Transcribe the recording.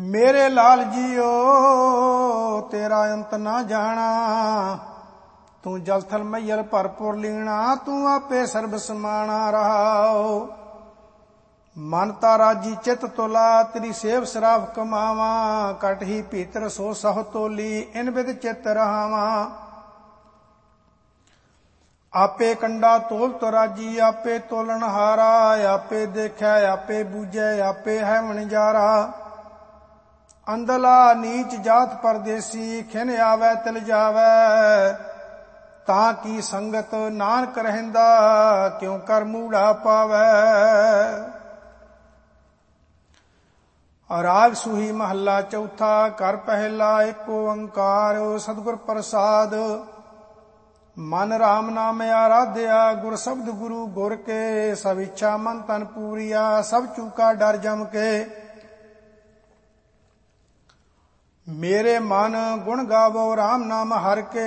मेरे लाल जियो तेरा अंत ना जाना, तू जल थल मैयल भरपुर लीना, तू आपे सर्ब समाना रहाओ। मन तारा जी चित तोला, तेरी सेव सराफ कमावा, कट ही भीतर सो सह तोली, इन विद चित रहावा। आपे कंडा तोल तराजी, आपे तोलन हारा, आपे देखै आपे बूझै, आपे है वणजारा। अंदला नीच जात परदेसी, खिन आवै तिल जावै, तां की संगत नानक रहंदा, क्यों कर मूढ़ा पावै। राग सूही महला चौथा, कर पहला एक ओंकार, सतगुर प्रसाद। मन राम नाम आराध्या, गुर शब्द गुरु गुर के, सब इच्छा मन तन पूरिया, सब चूका डर जम के। मेरे मन गुण गावो राम नाम हर के,